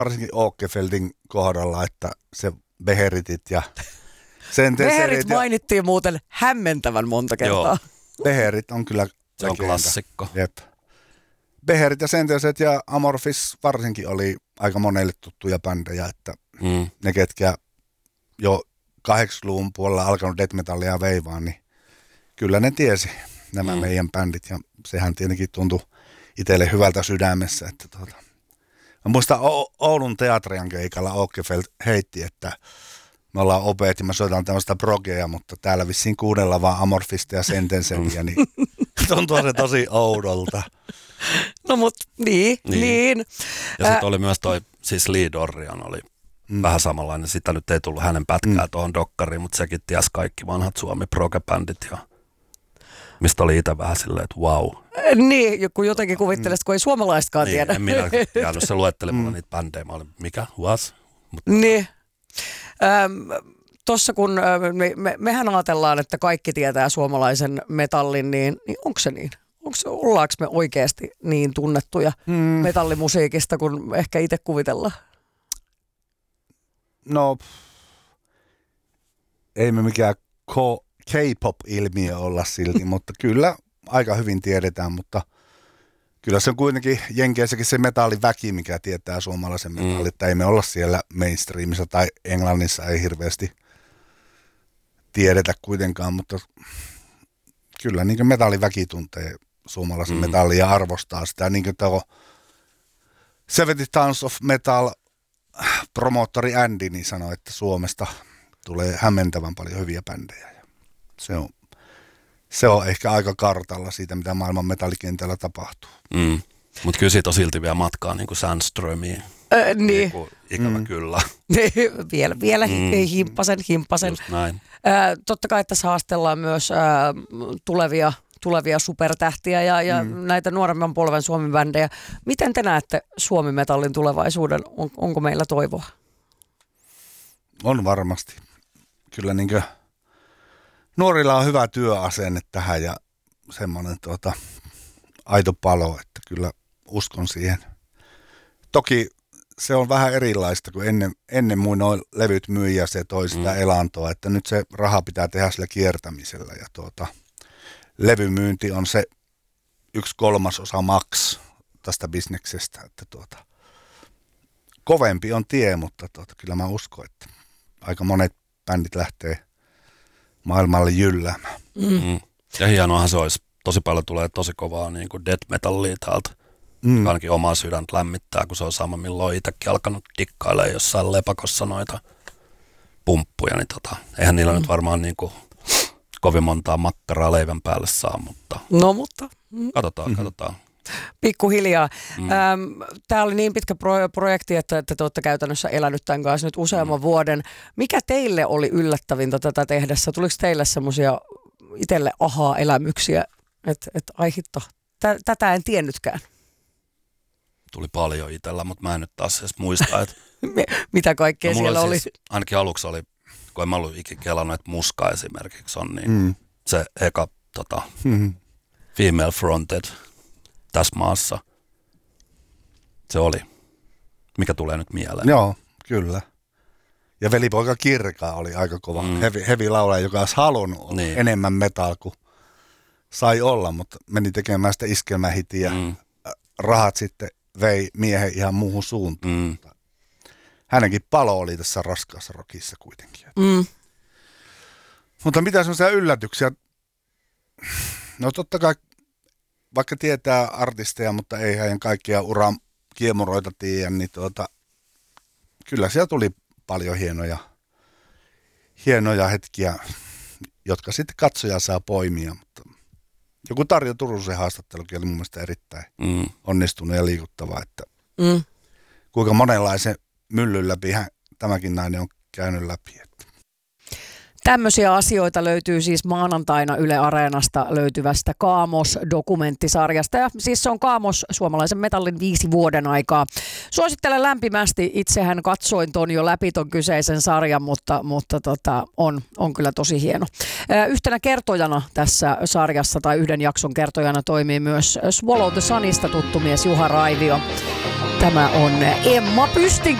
varsinkin Åkerfeldtin kohdalla, että se Beheritit ja Beherit mainittiin muuten hämmentävän monta kertaa. Joo. Beherit on kyllä se on klassikko. Jep. Beherit ja Senteoset ja Amorphis varsinkin oli aika monelle tuttuja bändejä, että ne ketkä jo 80-luvun puolella alkanut death metallia veivaa, niin kyllä ne tiesi nämä meidän bändit ja sehän tietenkin tuntui itselle hyvältä sydämessä. Että Mä muistan Oulun teatrian keikalla Åkerfeldt heitti, että me ollaan opeet ja mä soitan tämmöistä progea, mutta täällä vissiin kuunnellaan vaan Amorphista ja Sentencediä, niin tuntuu se tosi oudolta. No mut niin. Ja sitten oli myös toi, siis Lee Dorrian oli vähän samanlainen. Sitä nyt ei tullut hänen pätkää tuohon dokkariin, mutta sekin ties kaikki vanhat Suomi proge-bändit ja mistä oli itse vähän silleen, että wow. Niin, kun jotenkin kuvittelisit, kun ei suomalaisetkaan niin, tiedä. En minä jäänyt, se luetteli mulle niitä bändejä. Mä olin, mikä? Was? Niin. Tuossa kun mehän ajatellaan, että kaikki tietää suomalaisen metallin, niin onko se niin? Ollaanko me oikeasti niin tunnettuja metallimusiikista, kun ehkä itse kuvitellaan? No, ei me mikään K-pop-ilmiö olla silti, mutta kyllä aika hyvin tiedetään, mutta kyllä se on kuitenkin Jenkeissäkin se metalliväki, mikä tietää suomalaisen metallin, että ei me olla siellä mainstreamissa tai Englannissa ei hirveästi tiedetä kuitenkaan, mutta kyllä niin metalliväki tuntee suomalaisen metallin ja arvostaa sitä. Niin kuin tuo 70 Tons of Metal promoottori Andy niin sanoi, että Suomesta tulee hämmentävän paljon hyviä bändejä. Ja se on ehkä aika kartalla siitä, mitä maailman metallikentällä tapahtuu. Mutta kyllä siitä on silti vielä matkaa niin kuin Sandströmiin. Niin. Ikävä kyllä. vielä himppasen. Just näin. Totta kai tässä haastellaan myös tulevia supertähtiä ja näitä nuoremman polven Suomi-bändejä. Miten te näette Suomi-metallin tulevaisuuden? Onko meillä toivoa? On varmasti. Kyllä niinkö nuorilla on hyvä työasenne tähän ja semmoinen aito palo, että kyllä uskon siihen. Toki se on vähän erilaista kuin ennen muinoin levyt myi ja se toi sitä elantoa, että nyt se raha pitää tehdä sillä kiertämisellä ja levymyynti on se 1/3 max tästä bisneksestä, että kovempi on tie, mutta kyllä mä uskon, että aika monet bändit lähtee maailmalle jylläämään. Ja hienoahan se olisi. Tosi paljon tulee tosi kovaa niin kuin death metallia täältä. Ainakin omaa sydäntä lämmittää, kun se on sama, milloin itsekin alkanut dikkailemaan jossain lepakossa noita pumppuja. Niin eihän niillä nyt varmaan niin kuin kovin montaa makkaraa leivän päälle saa, mutta katsotaan. Pikkuhiljaa. Tämä oli niin pitkä projekti, että te olette käytännössä elänyt tämän kanssa nyt useamman vuoden. Mikä teille oli yllättävintä tätä tehdessä? Tuliko teille semmoisia itselle ahaa-elämyksiä, että ai hitto, tätä en tiennytkään? Tuli paljon itsellä, mutta mä en nyt taas edes muista, että mitä kaikkea siellä oli? Siis, ainakin aluksi oli, kun en mä ollut ikinä kelannut, että Muska esimerkiksi on niin se eka female fronted tässä maassa. Se oli, mikä tulee nyt mieleen. Joo, kyllä. Ja velipoika Kirka oli aika kova heavy laulaja, joka olisi halunnut enemmän metal kuin sai olla, mutta meni tekemään sitä iskelmähitiä. Rahat sitten vei miehen ihan muuhun suuntaan. Hänenkin palo oli tässä raskaassa rockissa kuitenkin. Mutta mitä semmoisia yllätyksiä? No totta kai, vaikka tietää artisteja, mutta ei heidän kaikkia uran kiemuroita tiedä, niin kyllä siellä tuli paljon hienoja hetkiä, jotka sitten katsoja saa poimia. Mutta joku Tarja Turusen haastattelukin oli mun mielestä erittäin onnistunut ja liikuttava, että kuinka monenlaisen myllyn läpi tämäkin nainen on käynyt läpi. Tämmöisiä asioita löytyy siis maanantaina Yle Areenasta löytyvästä Kaamos-dokumenttisarjasta. Ja siis se on Kaamos suomalaisen metallin 5 vuoden aikaa. Suosittelen lämpimästi. Itsehän katsoin ton jo läpi ton kyseisen sarjan, mutta on kyllä tosi hieno. Yhtenä kertojana tässä sarjassa tai yhden jakson kertojana toimii myös Swallow the Sunista tuttu mies Juha Raivio. Tämä on Emma Pystin